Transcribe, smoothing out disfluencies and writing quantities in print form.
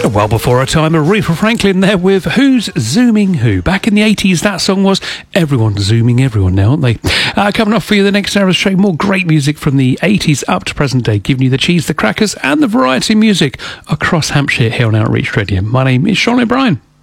Well before our time, Aretha Franklin there with Who's Zooming Who. Back in the 80s, that song was Everyone's Zooming Everyone now, aren't they? Coming up for you the next hour, straight more great music from the 80s up to present day, giving you the cheese, the crackers and the variety music across Hampshire here on Outreach Radio. My name is Sean O'Brien.